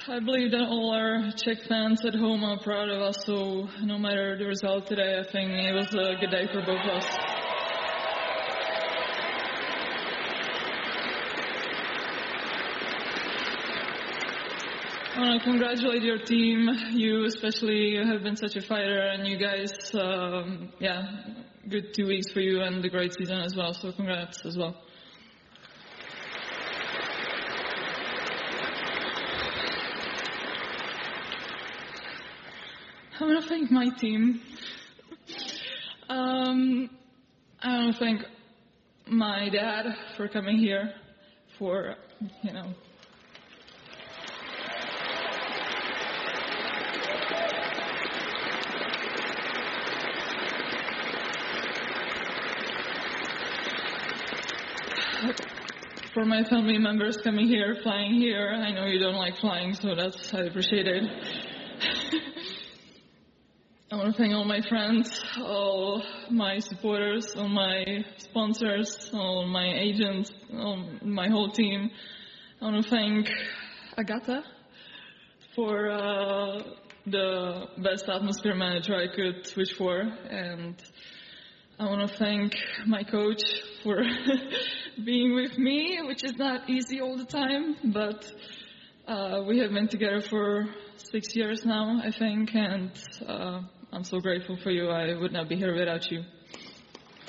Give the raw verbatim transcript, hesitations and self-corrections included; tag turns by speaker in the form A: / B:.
A: I believe that all our Czech fans at home are proud of us, so no matter the result today, I think it was a good day for both of us. I want to congratulate your team. You especially have been such a fighter, and you guys, um, yeah, good two weeks for you and a great season as well, so congrats as well. I want to thank my team. um, I want to thank my dad for coming here, for, you know, for my family members coming here, flying here. I know you don't like flying, so that's, I appreciate it. I want to thank all my friends, all my supporters, all my sponsors, all my agents, all my whole team. I want to thank Agata for uh, the best atmosphere manager I could wish for, and I want to thank my coach for being with me, which is not easy all the time, but uh, we have been together for six years now, I think, and uh, I'm so grateful for you. I would not be here without you.